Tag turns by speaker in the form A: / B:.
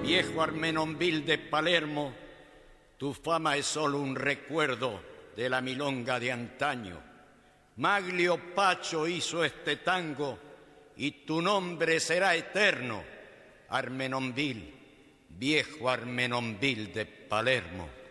A: Viejo Armenonville de Palermo, tu fama es solo un recuerdo de la milonga de antaño. Maglio Pacho hizo este tango y tu nombre será eterno, Armenonville, viejo Armenonville de Palermo.